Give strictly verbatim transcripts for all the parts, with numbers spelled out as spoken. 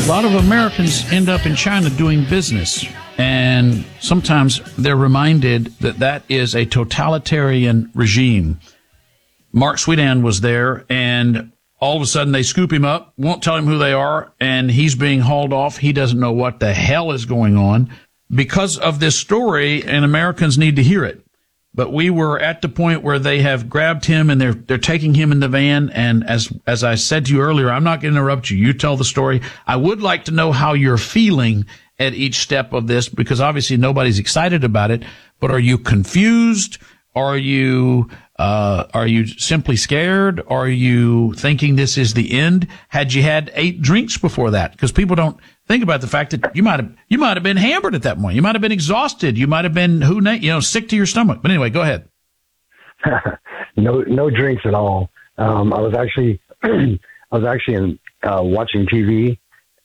A lot of Americans end up in China doing business, and sometimes they're reminded that that is a totalitarian regime. Mark Sweetan was there, and all of a sudden they scoop him up, won't tell him who they are, and he's being hauled off. He doesn't know what the hell is going on because of this story, and Americans need to hear it. But we were at the point where they have grabbed him and they're they're taking him in the van. And as as I said to you earlier, I'm not going to interrupt you. You tell the story. I would like to know how you're feeling at each step of this, because obviously nobody's excited about it. But are you confused? Are you uh are you simply scared? Are you thinking this is the end? Had you had eight drinks before that? Because people don't think about the fact that you might have you might have been hammered at that point. You might have been exhausted. You might have been who na- you know sick to your stomach. But anyway, go ahead. no no drinks at all. Um, I was actually I was actually in, uh, watching T V.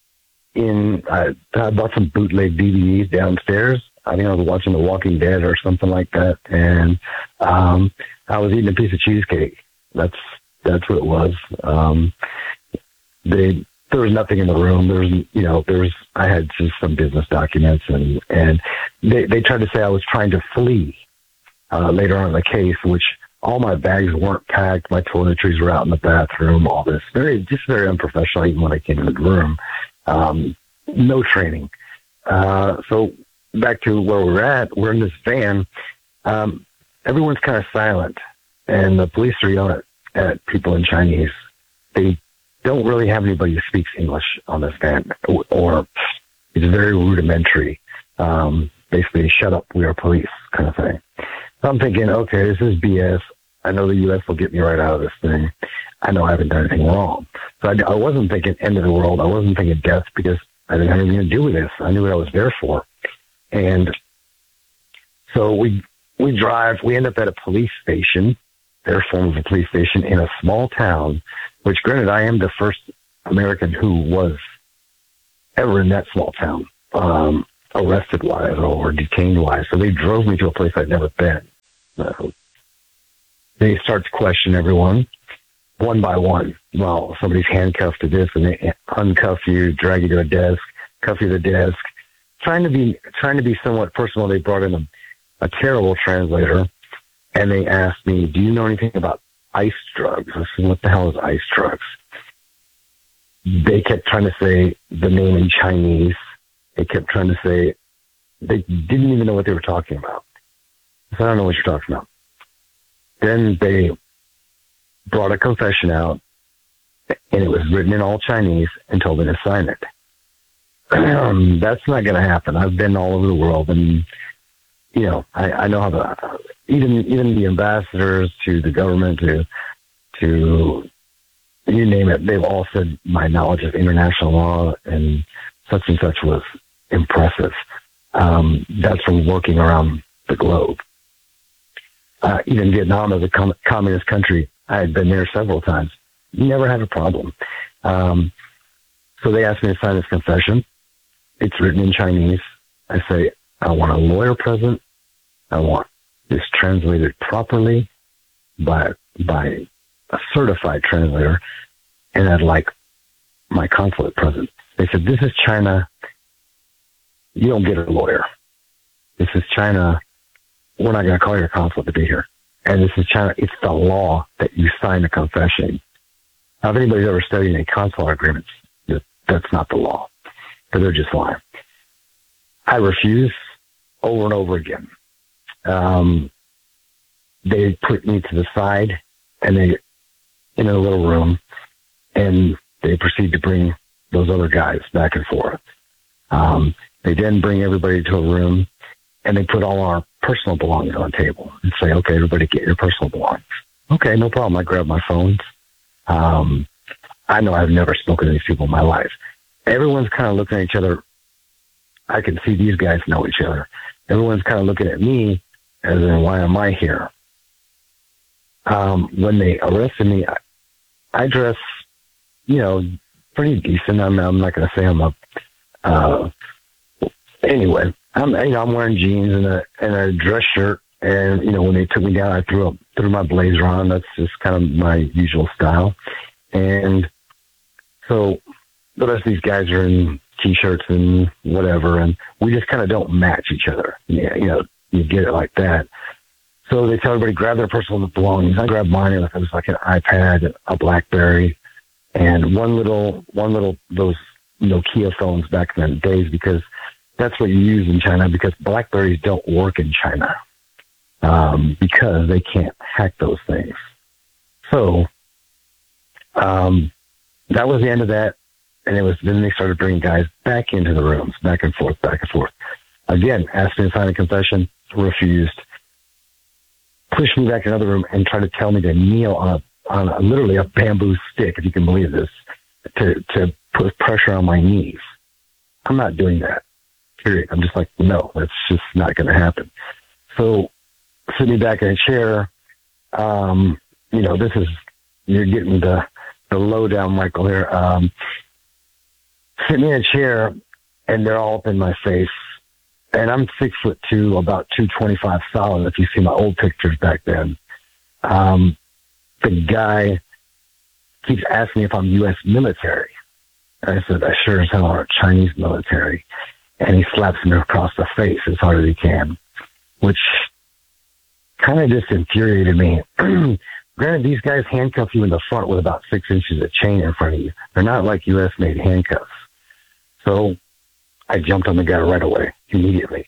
In I, I bought some bootleg D V Ds downstairs. I think I was watching The Walking Dead or something like that, and um, I was eating a piece of cheesecake. That's that's what it was. Um, they. There was nothing in the room. There was, you know, there was, I had just some business documents, and, and they, they tried to say I was trying to flee, uh, later on in the case, which all my bags weren't packed. My toiletries were out in the bathroom, all this. Very, just very unprofessional even when I came into the room. Um, no training. Uh, so back to where we're at, we're in this van. Um, everyone's kind of silent, and the police are yelling at, at people in Chinese. They don't really have anybody who speaks English on this van, or it's very rudimentary. Um, basically, shut up, we are police kind of thing. So I'm thinking, okay, this is B S. I know the U S will get me right out of this thing. I know I haven't done anything wrong. So I, I wasn't thinking end of the world. I wasn't thinking death, because I didn't have anything to do with this. I knew what I was there for. And so we, we drive, we end up at a police station, their form of a police station in a small town, which, granted, I am the first American who was ever in that small town, um, arrested-wise or detained-wise. So they drove me to a place I'd never been. Uh, they start to question everyone one by one. Well, somebody's handcuffed to this, and they uncuff you, drag you to a desk, cuff you to the desk. Trying to be trying to be somewhat personal, they brought in a, a terrible translator, and they asked me, "Do you know anything about ice drugs?" I said, "What the hell is ice drugs?" They kept trying to say the name in Chinese. They kept trying to say, they didn't even know what they were talking about. I said, "I don't know what you're talking about." Then they brought a confession out, and it was written in all Chinese, and told me to sign it. Um, that's not going to happen. I've been all over the world, and you know, I, I know how the even even the ambassadors to the government to to you name it, they've all said my knowledge of international law and such and such was impressive. Um, that's from working around the globe. Uh, even Vietnam, as a com- communist country, I had been there several times. Never had a problem. Um, so they asked me to sign this confession. It's written in Chinese. I say, I want a lawyer present. I want this translated properly by by a certified translator, and I'd like my consulate present. They said, "This is China. You don't get a lawyer. This is China. We're not going to call your consulate to be here. And this is China. It's the law that you sign a confession." Now, if anybody's ever studied any consular agreements, that's not the law. So they're just lying. I refuse over and over again. Um, they put me to the side, and they, in a little room, and they proceed to bring those other guys back and forth. Um, they then bring everybody to a room, and they put all our personal belongings on the table and say, "Okay, everybody get your personal belongings." Okay, no problem. I grab my phones. Um, I know I've never spoken to these people in my life. Everyone's kind of looking at each other. I can see these guys know each other. Everyone's kind of looking at me as in, why am I here? Um, when they arrested me, I, I dress, you know, pretty decent. I'm, I'm not going to say I'm a, uh, anyway, I'm, you know, I'm wearing jeans and a, and a dress shirt. And, you know, when they took me down, I threw up, threw my blazer on. That's just kind of my usual style. And so the rest of these guys are in T-shirts and whatever, and we just kind of don't match each other. Yeah, you know, you get it like that. So they tell everybody grab their personal belongings. I grabbed mine, and it was like an iPad, a BlackBerry, and one little, one little those Nokia phones back in the days, because that's what you use in China, because BlackBerries don't work in China um, because they can't hack those things. So um, that was the end of that. And it was, then they started bringing guys back into the rooms, back and forth, back and forth. Again, asked me to sign a confession, refused. Pushed me back in another room and tried to tell me to kneel on a, on a, literally a bamboo stick, if you can believe this, to, to put pressure on my knees. I'm not doing that, period. I'm just like, no, that's just not going to happen. So sit me back in a chair. Um, you know, this is, you're getting the, the lowdown, Michael, here. Um, sit me in a chair, and they're all up in my face. And I'm six foot two, about two twenty-five solid, if you see my old pictures back then. Um, the guy keeps asking me if I'm U S military. I said, I sure as hell are Chinese military. And he slaps me across the face as hard as he can, which kind of just infuriated me. Granted, these guys handcuff you in the front with about six inches of chain in front of you. They're not like U S-made handcuffs. So I jumped on the guy right away, immediately.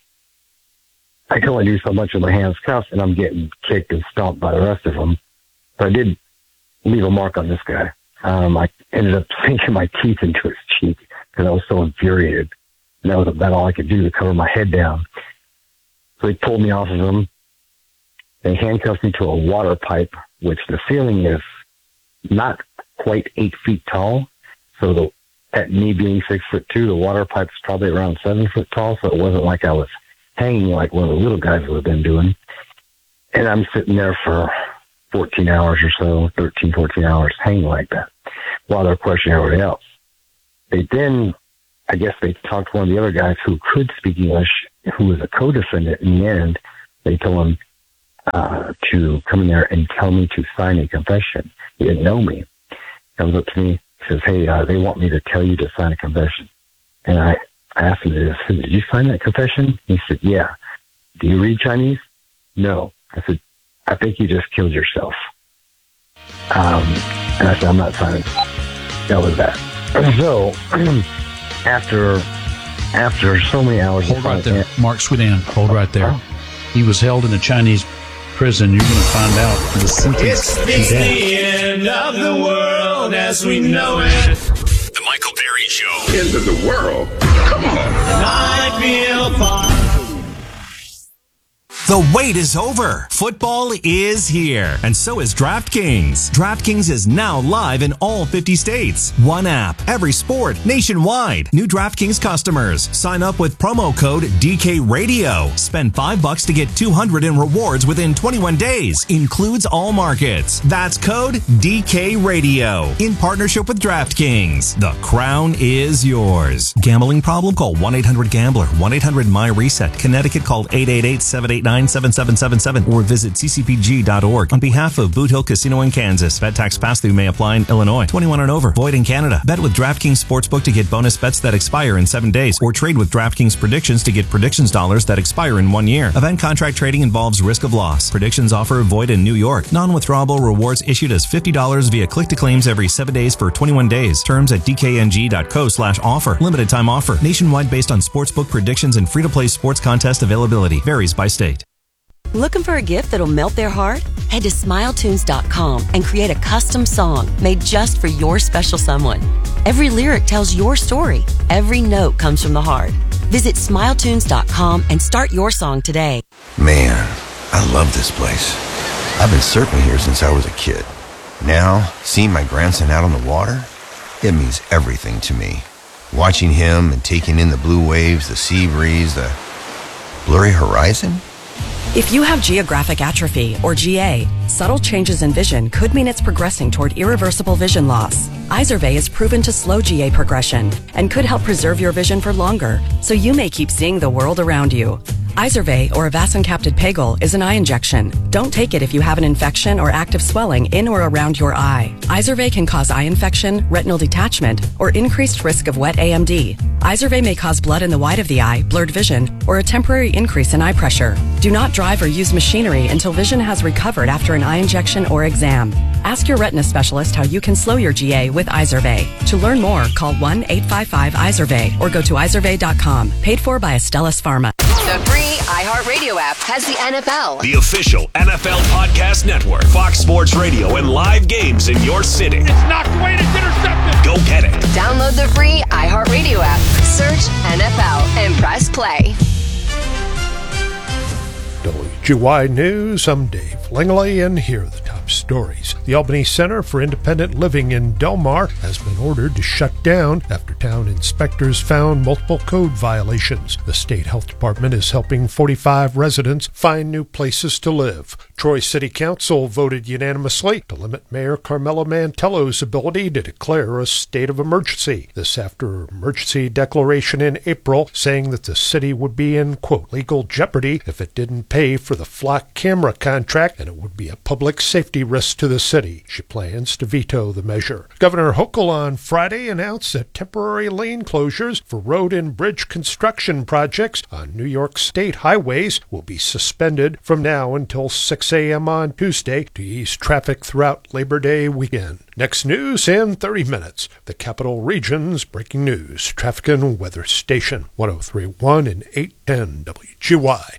I can only do so much with my hands cuffed, and I'm getting kicked and stomped by the rest of them. But I did leave a mark on this guy. Um, I ended up sinking my teeth into his cheek because I was so infuriated. And that was about all I could do to cover my head down. So he pulled me off of him. They handcuffed me to a water pipe, which the ceiling is not quite eight feet tall. So the at me being six foot two, the water pipe's probably around seven foot tall, so it wasn't like I was hanging like one of the little guys would have been doing. And I'm sitting there for fourteen hours or so, thirteen, fourteen hours, hanging like that, while they're questioning everybody else. They then, I guess they talked to one of the other guys who could speak English, who was a co-defendant in the end. They told him uh, to come in there and tell me to sign a confession. He didn't know me. Comes up to me, says, hey, uh, they want me to tell you to sign a confession. And I, I asked him, I said, did you sign that confession? He said, yeah. Do you read Chinese? No. I said, I think you just killed yourself. Um, and I said, I'm not signing. That was that. So, after, after so many hours... Hold right there. Mark Sweetan, hold right there. He was held in a Chinese prison. You're going to find out the sentence. It's the end of the world as we know it. The Michael Berry Show. End of the world? Come on. I feel fine. The wait is over. Football is here. And so is DraftKings. DraftKings is now live in all fifty states. One app, every sport, nationwide. New DraftKings customers. Sign up with promo code D K Radio. Spend five bucks to get two hundred in rewards within twenty-one days. Includes all markets. That's code D K Radio. In partnership with DraftKings. The crown is yours. Gambling problem? Call one eight hundred gambler. one eight hundred my reset. Connecticut, call eight eight eight, seven eight nine, seven seven seven seven or visit c c p g dot org. On behalf of Boot Hill Casino in Kansas, bet tax pass-through may apply in Illinois. twenty-one and over. Void in Canada. Bet with DraftKings Sportsbook to get bonus bets that expire in seven days, or trade with DraftKings Predictions to get predictions dollars that expire in one year. Event contract trading involves risk of loss. Predictions offer void in New York. Non-withdrawable rewards issued as fifty dollars via click-to-claims every seven days for twenty-one days. Terms at d k n g dot co slash offer. Limited time offer. Nationwide based on sportsbook predictions and free-to-play sports contest availability. Varies by state. Looking for a gift that'll melt their heart? Head to smile tunes dot com and create a custom song made just for your special someone. Every lyric tells your story. Every note comes from the heart. Visit smile tunes dot com and start your song today. Man, I love this place. I've been surfing here since I was a kid. Now, seeing my grandson out on the water, it means everything to me. Watching him and taking in the blue waves, the sea breeze, the blurry horizon. If you have geographic atrophy, or G A, subtle changes in vision could mean it's progressing toward irreversible vision loss. Izervay is proven to slow G A progression and could help preserve your vision for longer, so you may keep seeing the world around you. Izervay, or avacincaptad pegol, is an eye injection. Don't take it if you have an infection or active swelling in or around your eye. Izervay can cause eye infection, retinal detachment, or increased risk of wet A M D. Izervay may cause blood in the white of the eye, blurred vision, or a temporary increase in eye pressure. Do not drive or use machinery until vision has recovered after an eye injection or exam. Ask your retina specialist how you can slow your G A with Izervay. To learn more, call one eight five five Izervay or go to izervay dot com. Paid for by Astellas Pharma. The free iHeartRadio app has the N F L. The official N F L podcast network. Fox Sports Radio and live games in your city. It's knocked away and it's intercepted. Go get it. Download the free iHeartRadio app. Search N F L and press play. W G Y News, I'm Dave Langley, and here are the top stories. The Albany Center for Independent Living in Del Mar has been ordered to shut down after town inspectors found multiple code violations. The state health department is helping forty-five residents find new places to live. Troy City Council voted unanimously to limit Mayor Carmelo Mantello's ability to declare a state of emergency. This after emergency declaration in April saying that the city would be in, quote, legal jeopardy if it didn't pay for the flock camera contract, and it would be a public safety risk to the city. She plans to veto the measure. Governor Hochul on Friday announced that temporary lane closures for road and bridge construction projects on New York state highways will be suspended from now until six a.m. on Tuesday to ease traffic throughout Labor Day weekend. Next news in thirty minutes. The Capital Region's breaking news. Traffic and weather station one oh three point one and eight ten W G Y.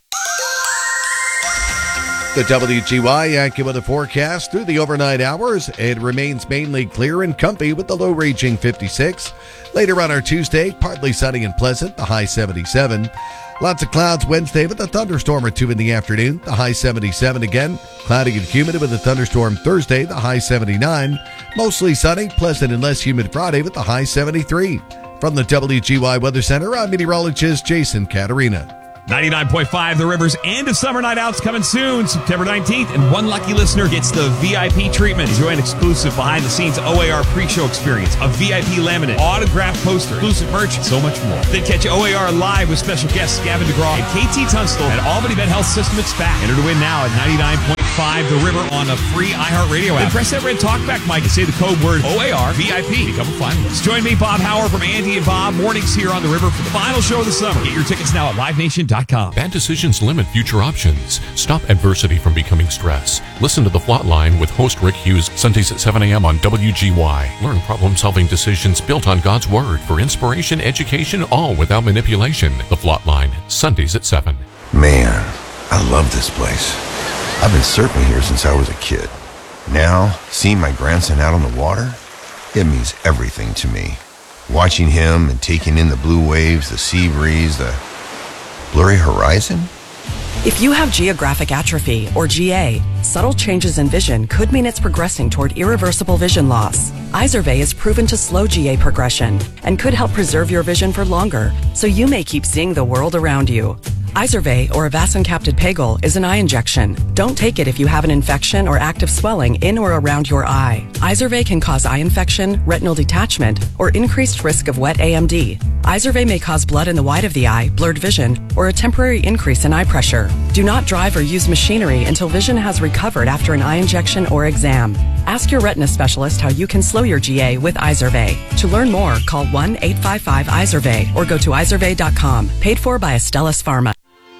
The W G Y AccuWeather forecast through the overnight hours. It remains mainly clear and comfy with the low reaching fifty-six. Later on our Tuesday, partly sunny and pleasant, the high seventy-seven. Lots of clouds Wednesday with a thunderstorm or two in the afternoon, the high seventy-seven again. Cloudy and humid with a thunderstorm Thursday, the high seventy-nine. Mostly sunny, pleasant and less humid Friday with the high seventy-three. From the W G Y Weather Center, I'm meteorologist Jason Caterina. ninety-nine point five, The Rivers and of Summer Night Out's coming soon, September nineteenth, and one lucky listener gets the V I P treatment. Enjoy an exclusive behind-the-scenes O A R pre-show experience, a V I P laminate, autographed poster, exclusive merch, and so much more. Then catch O A R live with special guests Gavin DeGraw and K T Tunstall at Albany Med Health System at SPAC. Enter to win now at ninety-nine point five The River on the free iHeartRadio app. Then press that red talkback mic and say the code word O A R V I P. Become a finalist. Join me, Bob Howard, from Andy and Bob, mornings here on The River for the final show of the summer. Get your tickets now at live nation dot com. Bad decisions limit future options. Stop adversity from becoming stress. Listen to The Flot Line with host Rick Hughes, Sundays at seven a.m. on W G Y. Learn problem-solving decisions built on God's Word for inspiration, education, all without manipulation. The Flot Line, Sundays at seven. Man, I love this place. I've been surfing here since I was a kid. Now, seeing my grandson out on the water, it means everything to me. Watching him and taking in the blue waves, the sea breeze, the blurry horizon. If you have geographic atrophy, or G A, subtle changes in vision could mean it's progressing toward irreversible vision loss. Izervay is proven to slow G A progression and could help preserve your vision for longer, so you may keep seeing the world around you. Izervay, or avacincaptad pegol, is an eye injection. Don't take it if you have an infection or active swelling in or around your eye. Izervay can cause eye infection, retinal detachment, or increased risk of wet A M D. Izervay may cause blood in the white of the eye, blurred vision, or a temporary increase in eye pressure. Do not drive or use machinery until vision has recovered after an eye injection or exam. Ask your retina specialist how you can slow your G A with Izervay. To learn more, call one eight five five Izervay or go to izervay dot com. Paid for by Astellas Pharma.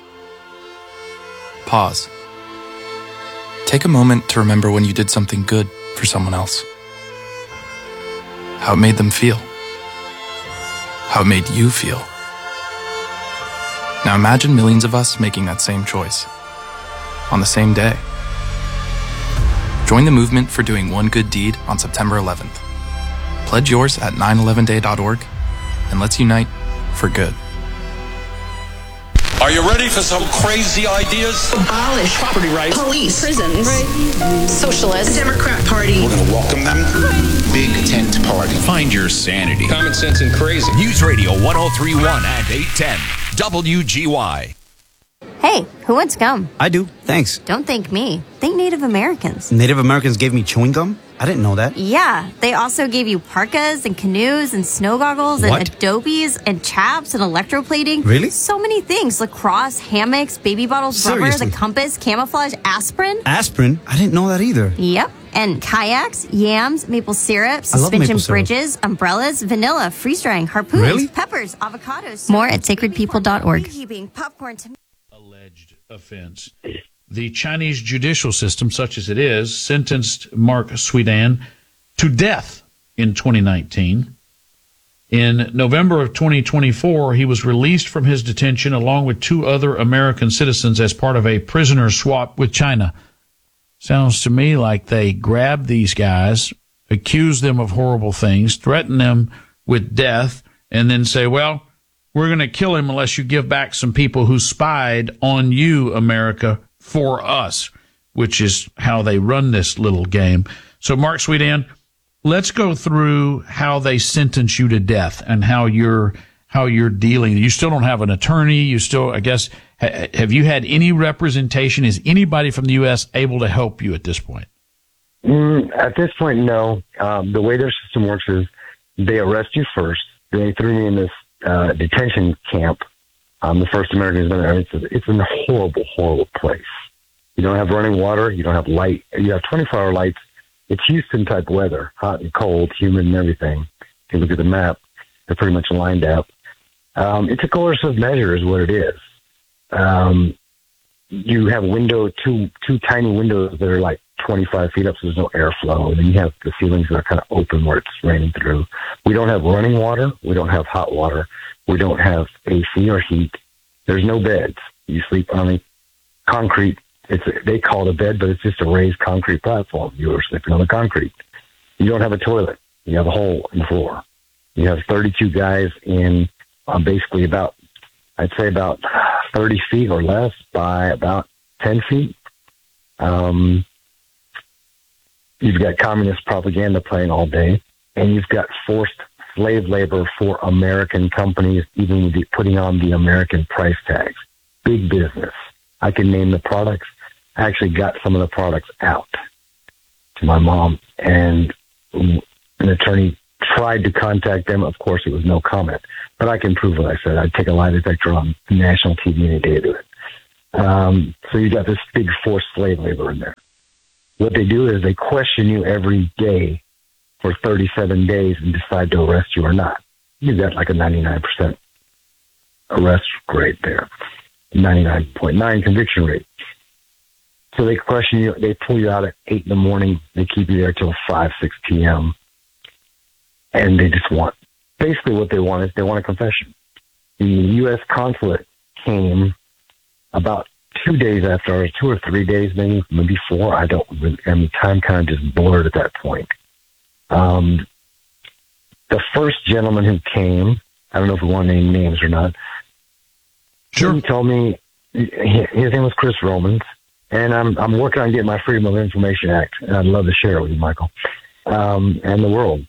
Pause. Take a moment to remember when you did something good for someone else. How it made them feel. How it made you feel. Now imagine millions of us making that same choice. On the same day. Join the movement for doing one good deed on September eleventh. Pledge yours at nine eleven day dot org and let's unite for good. Are you ready for some crazy ideas? Abolish property rights, police, prisons, right. Socialist, Democrat Party. We're going to welcome them. Big tent party. Find your sanity. Common sense and crazy. News Radio one oh three point one and eight ten W G Y. Hey, who wants gum? I do, thanks. Don't thank me. Thank Native Americans. Native Americans gave me chewing gum? I didn't know that. Yeah, they also gave you parkas and canoes and snow goggles and What? adobes and chaps and electroplating. Really? So many things. Lacrosse, hammocks, baby bottles, rubber, Seriously? the compass, camouflage, aspirin. Aspirin? I didn't know that either. Yep. And kayaks, yams, maple syrup, I love suspension maple syrup. bridges, umbrellas, vanilla, freeze-drying, harpoons, Really? peppers, avocados. More at sacred people dot org. Popcorn to alleged offense. The Chinese judicial system, such as it is, sentenced Mark Swedan to death in twenty nineteen. In November of twenty twenty-four, he was released from his detention along with two other American citizens as part of a prisoner swap with China. Sounds to me like they grabbed these guys, accused them of horrible things, threatened them with death, and then say, well, we're going to kill him unless you give back some people who spied on you, America, for us, which is how they run this little game. So, Mark Swedan, let's go through how they sentence you to death and how you're how you're dealing. You still don't have an attorney. You still, I guess, ha- have you had any representation? Is anybody from the U S able to help you at this point? Mm, at this point, no. Um, the way their system works is they arrest you first. They threw me in this uh, detention camp. I'm the first American who's been there. It's a, it's a horrible, horrible place. You don't have running water. You don't have light. You have twenty-four hour lights. It's Houston-type weather, hot and cold, humid and everything. If you look at the map, they're pretty much lined up. Um, it's a coercive measure is what it is. Um, you have window, two two tiny windows that are like twenty-five feet up, so there's no airflow. And then you have the ceilings that are kind of open where it's raining through. We don't have running water. We don't have hot water. We don't have A C or heat. There's no beds. You sleep on a concrete. It's they call it a bed, but it's just a raised concrete platform. You are sleeping on the concrete. You don't have a toilet. You have a hole in the floor. You have thirty-two guys in uh, basically about, I'd say about thirty feet or less by about ten feet. Um, you've got communist propaganda playing all day, and you've got forced slave labor for American companies, even with the, putting on the American price tags. Big business. I can name the products. I actually got some of the products out to my mom, and an attorney tried to contact them. Of course, it was no comment, but I can prove what I said. I'd take a lie detector on national T V any day to do it. Um, so you got this big forced slave labor in there. What they do is they question you every day for thirty-seven days and decide to arrest you or not. You got like a ninety-nine percent arrest rate there, ninety-nine point nine conviction rate. So they question you, they pull you out at eight in the morning, they keep you there till five, six p.m. And they just want, basically what they want is they want a confession. The U S consulate came about two days after ours, two or three days, maybe, maybe four. I don't really, I mean, time kind of just blurred at that point. Um, the first gentleman who came, I don't know if we want to name names or not. Sure. He told me, his name was Chris Romans, and I'm I'm working on getting my Freedom of Information Act, and I'd love to share it with you, Michael, um, and the world.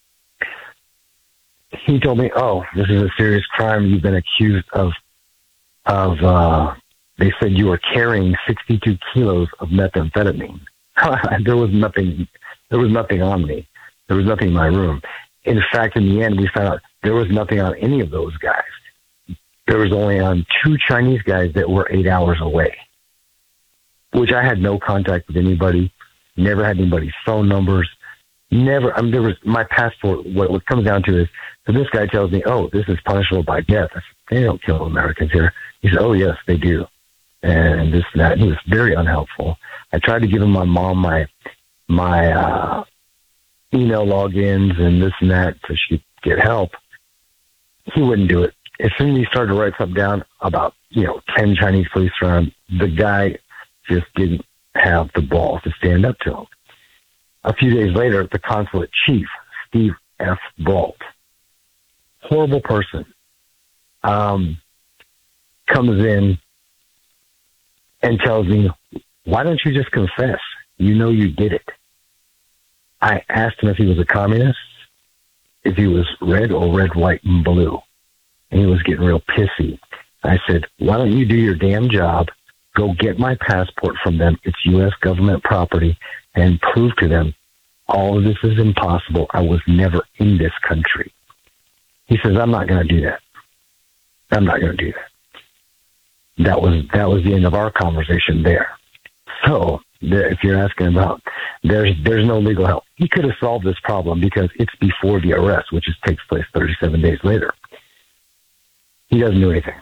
He told me, oh, this is a serious crime. You've been accused of, of uh, they said you were carrying sixty-two kilos of methamphetamine. There was nothing, there was nothing on me. There was nothing in my room. In fact, in the end, we found out there was nothing on any of those guys. There was only on two Chinese guys that were eight hours away, which I had no contact with anybody, never had anybody's phone numbers, never, I mean, there was my passport. What, what comes down to is, so this guy tells me, oh, this is punishable by death. I said, they don't kill Americans here. He said, oh, yes, they do. And this and that. And he was very unhelpful. I tried to give him my mom my, my, uh, email logins and this and that so she could get help. He wouldn't do it. As soon as he started to write something down about, you know, ten Chinese police around, the guy just didn't have the balls to stand up to him. A few days later, the consulate chief, Steve F. Balt, horrible person, um, comes in and tells me, why don't you just confess? You know you did it. I asked him if he was a communist, if he was red or red, white, and blue. And he was getting real pissy. I said, why don't you do your damn job, go get my passport from them, it's U S government property, and prove to them all of this is impossible. I was never in this country. He says, I'm not going to do that. I'm not going to do that. That was, that was the end of our conversation there. So there, if you're asking about, there's, there's no legal help. He could have solved this problem because it's before the arrest, which is, takes place thirty-seven days later. He doesn't do anything.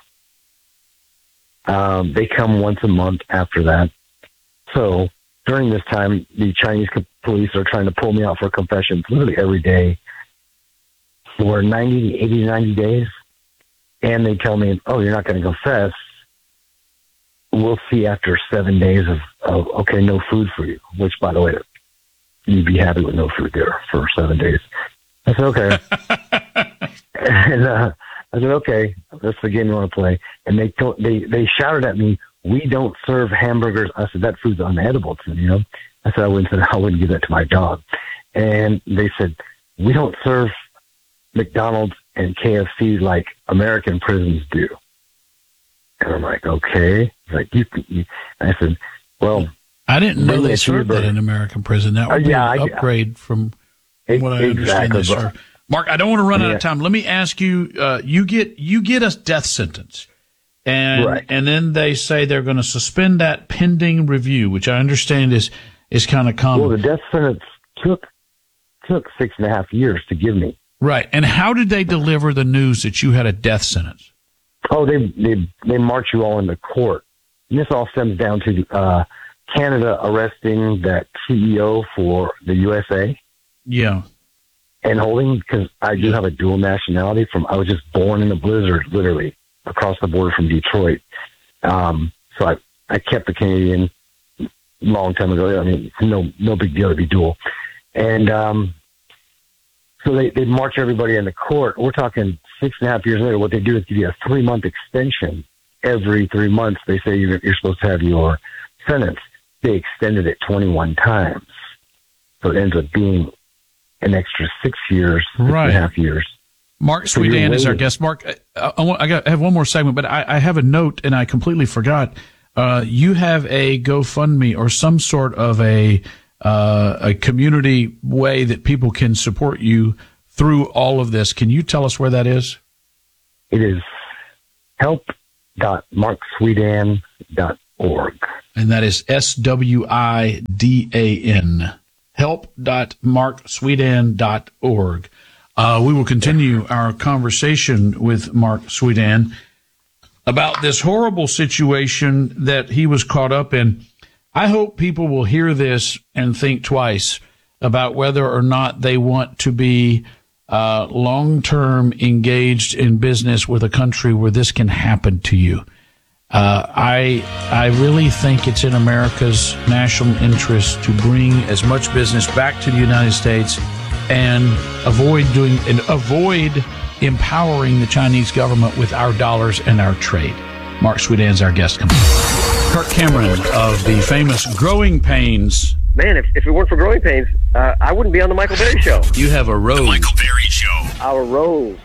Um, they come once a month after that. So during this time, the Chinese police are trying to pull me out for confessions literally every day for ninety, eighty, ninety days. And they tell me, oh, you're not going to confess. We'll see after seven days of, of, okay, no food for you, which, by the way, you'd be happy with no food there for seven days. I said, okay. and uh, I said, okay, that's the game you want to play. And they told, they, they shouted at me, we don't serve hamburgers. I said, that food's unedible to me, you know. I said, I wouldn't, I wouldn't give that to my dog. And they said, we don't serve McDonald's and K F C like American prisons do. And I'm like, okay. Like you, you I said, well, I didn't know they served that in American prison. That would uh, be yeah, an I, upgrade from what I exactly, understand this, sir. Mark, I don't want to run yeah. out of time. Let me ask you, uh, you get, you get a death sentence. And, right. and then they say they're going to suspend that pending review, which I understand is, is kind of common. Well, the death sentence took, took six and a half years to give me. Right. And how did they deliver the news that you had a death sentence? Oh, they, they, they march you all into court. And this all stems down to, uh, Canada arresting that C E O for the U S A. Yeah. And holding, because I do have a dual nationality from, I was just born in a blizzard, literally, across the border from Detroit. Um, so I, I kept the Canadian long time ago. I mean, no, no big deal to be dual. And, um, so they, they march everybody into court. We're talking six and a half years later. What they do is give you a three month extension. Every three months, they say you're, you're supposed to have your sentence. They extended it twenty-one times. So it ends up being an extra six years, six right. and a half years. Mark so Swedan is our guest. Mark, I, I, want, I, got, I have one more segment, but I, I have a note, and I completely forgot. Uh, you have a GoFundMe or some sort of a uh, a community way that people can support you through all of this. Can you tell us where that is? It is help dot mark swedan dot org. And that is S W I D A N. help dot mark swedan dot org. Uh, we will continue our conversation with Mark Swedan about this horrible situation that he was caught up in. I hope people will hear this and think twice about whether or not they want to be uh, long-term engaged in business with a country where this can happen to you. Uh, I I really think it's in America's national interest to bring as much business back to the United States and avoid doing and avoid empowering the Chinese government with our dollars and our trade. Mark Swedan's our guest. Come on. Kirk Cameron of the famous Growing Pains. Man, if, if it weren't for Growing Pains, uh, I wouldn't be on the Michael Berry Show. You have a rose. The Michael Berry Show. Our rose.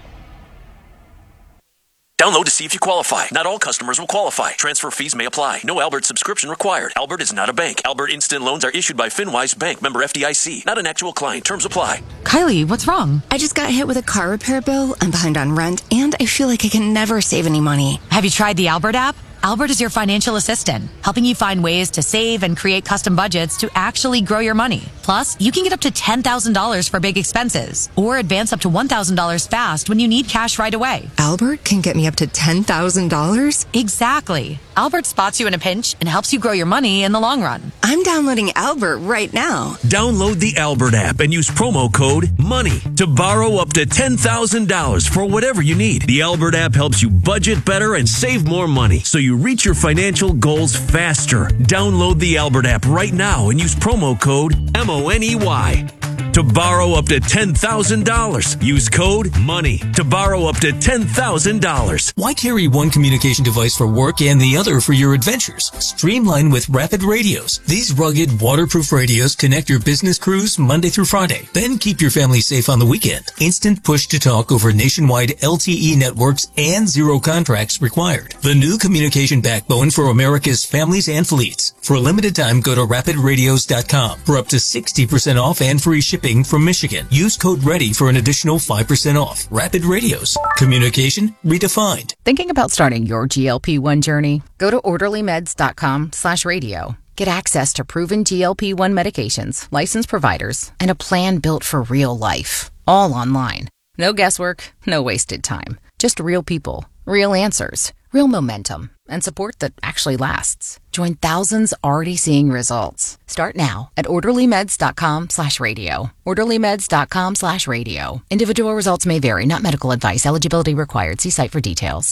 Download to see if you qualify. Not all customers will qualify. Transfer fees may apply. No Albert subscription required. Albert is not a bank. Albert Instant Loans are issued by FinWise Bank, member F D I C. Not an actual client. Terms apply. Kylie, what's wrong? I just got hit with a car repair bill. I'm behind on rent, and I feel like I can never save any money. Have you tried the Albert app? Albert is your financial assistant, helping you find ways to save and create custom budgets to actually grow your money. Plus, you can get up to ten thousand dollars for big expenses or advance up to one thousand dollars fast when you need cash right away. Albert can get me up to ten thousand dollars? Exactly. Albert spots you in a pinch and helps you grow your money in the long run. I'm downloading Albert right now. Download the Albert app and use promo code MONEY to borrow up to ten thousand dollars for whatever you need. The Albert app helps you budget better and save more money so you reach your financial goals faster. Download the Albert app right now and use promo code M O N E Y. to borrow up to ten thousand dollars. Use code MONEY to borrow up to ten thousand dollars. Why carry one communication device for work and the other for your adventures? Streamline with Rapid Radios. These rugged, waterproof radios connect your business crews Monday through Friday. Then keep your family safe on the weekend. Instant push-to-talk over nationwide L T E networks and zero contracts required. The new communication backbone for America's families and fleets. For a limited time, go to rapid radios dot com for up to sixty percent off and free shipping from Michigan. Use code READY for an additional five percent off. Rapid Radios. Communication redefined. Thinking about starting your G L P one journey? Go to orderly meds dot com slash radio. Get access to proven G L P one medications, licensed providers, and a plan built for real life. All online. No guesswork, no wasted time. Just real people, real answers, real momentum, and support that actually lasts. Join thousands already seeing results. Start now at orderly meds dot com slash radio. orderly meds dot com slash radio. Individual results may vary, not medical advice. Eligibility required. See site for details.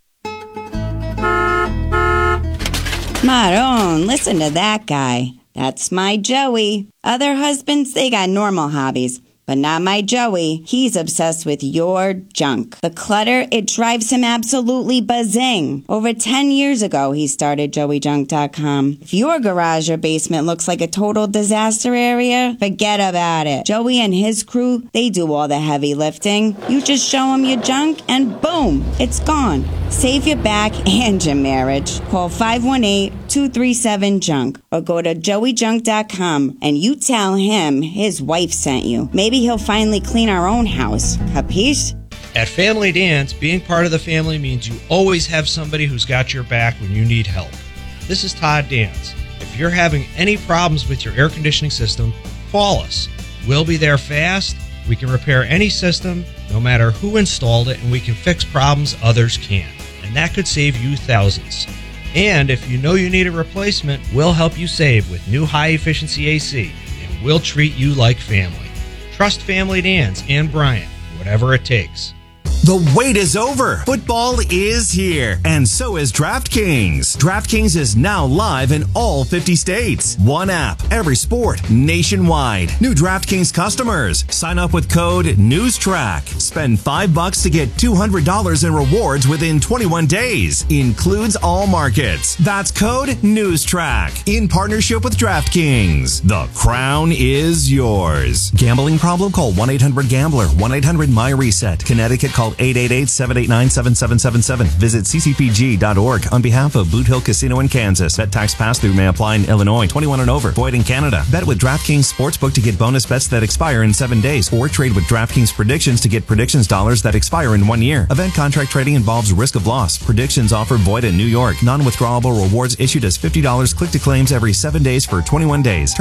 Maron, listen to that guy. That's my Joey. Other husbands, they got normal hobbies. But not my Joey. He's obsessed with your junk. The clutter, it drives him absolutely buzzing. Over ten years ago, he started joey junk dot com. If your garage or basement looks like a total disaster area, forget about it. Joey and his crew, they do all the heavy lifting. You just show them your junk and boom, it's gone. Save your back and your marriage. Call five one eight, two three seven, junk or go to joey junk dot com and you tell him his wife sent you. Maybe he'll finally clean our own house. Capiche? At Family Dance, being part of the family means you always have somebody who's got your back when you need help. This is Todd Dance. If you're having any problems with your air conditioning system, call us. We'll be there fast. We can repair any system, no matter who installed it, and we can fix problems others can't. And that could save you thousands. And if you know you need a replacement, we'll help you save with new high-efficiency A C, and we'll treat you like family. Trust Family Dance and Bryant, whatever it takes. The wait is over. Football is here, and so is DraftKings. DraftKings is now live in all fifty states. One app, every sport, nationwide. New DraftKings customers, sign up with code NEWSTRACK. Spend five bucks to get two hundred dollars in rewards within twenty-one days. Includes all markets. That's code NEWSTRACK. In partnership with DraftKings. The crown is yours. Gambling problem? Call one eight hundred gambler. one eight hundred my reset. Connecticut, call eight eight eight, seven eight nine, seven seven seven seven. Visit c c p g dot org on behalf of Boot Hill Casino in Kansas. Bet tax pass-through may apply in Illinois. twenty-one and over. Void in Canada. Bet with DraftKings Sportsbook to get bonus bets that expire in seven days. Or trade with DraftKings Predictions to get predictions dollars that expire in one year. Event contract trading involves risk of loss. Predictions offer void in New York. Non-withdrawable rewards issued as fifty dollars click to claims every seven days for twenty-one days.